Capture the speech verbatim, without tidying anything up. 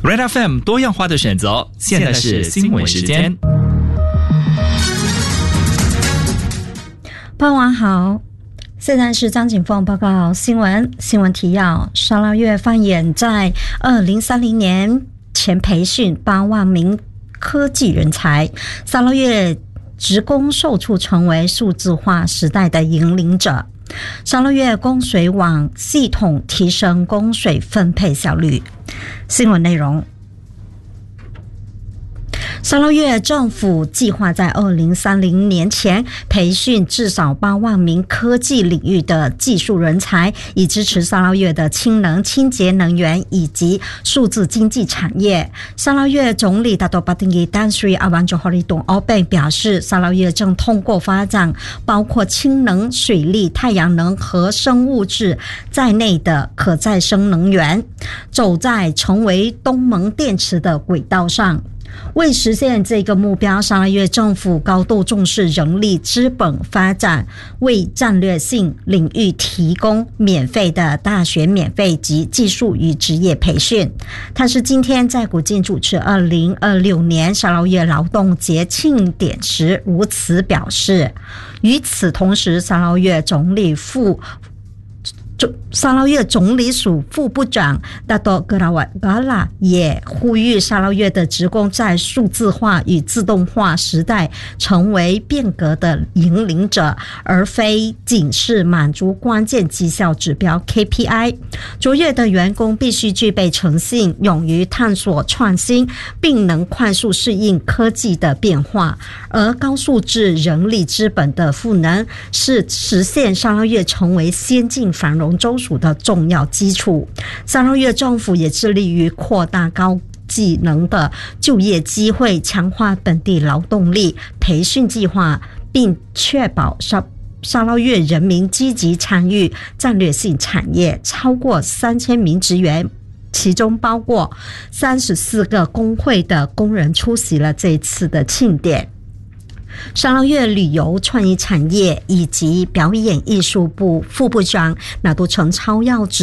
Red F M 多样化的选择，现在是新闻时间。 傍晚好，现在是张景凤报告新闻。新闻提要：沙捞越放眼在二零三零年前培训八万名科技人才，沙捞越职工受促成为数字化时代的引领者。沙捞越供水网系统提升供水分配效率。新闻内容：沙捞越政府计划在二零三零年前培训至少八万名科技领域的技术人才，以支持沙捞越的氢能、清洁能源以及数字经济产业。沙捞越总理大多巴丁吉丹瑞阿万佐哈利东奥贝表示，沙捞越正通过发展包括氢能、水力、太阳能和生物质在内的可再生能源，走在成为东盟电池的轨道上。为实现这个目标，沙捞越政府高度重视人力资本发展，为战略性领域提供免费的大学免费及技术与职业培训。他是今天在古晋主持二零二六年沙捞越劳动节庆典时如此表示。与此同时，沙捞越总理副沙捞越总理署副部长大多格拉瓦嘎拉也呼吁沙捞越的职工在数字化与自动化时代成为变革的引领者，而非仅是满足关键绩效指标 K P I。 卓越的员工必须具备诚信，勇于探索创新，并能快速适应科技的变化。而高素质人力资本的赋能是实现沙捞越成为先进繁荣州属的重要基础。沙捞越政府也致力于扩大高技能的就业机会，强化本地劳动力培训计划，并确保沙沙捞越人民积极参与战略性产业。超过三千名职员，其中包括三十四个工会的工人出席了这一次的庆典。沙捞越旅游创意产业以及表演艺术部副部长那都陈超耀指